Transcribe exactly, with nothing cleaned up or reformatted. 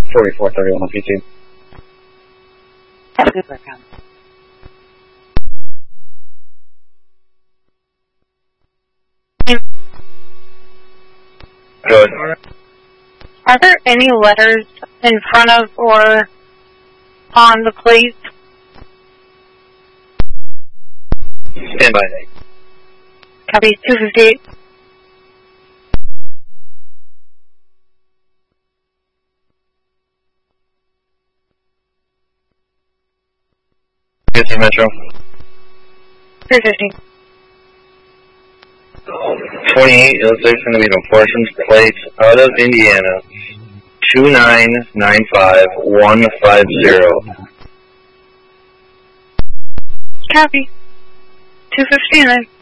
forty-four thirty-one on P two. That's good work, Tom. Good. Are there any letters in front of or on the plate? Stand by. Copy two fifty-eight. fifty Metro. three fifty. twenty-eight, it looks like it's going to be an enforcement plate out of Indiana. two nine nine five one five zero. Copy. two fifty-nine.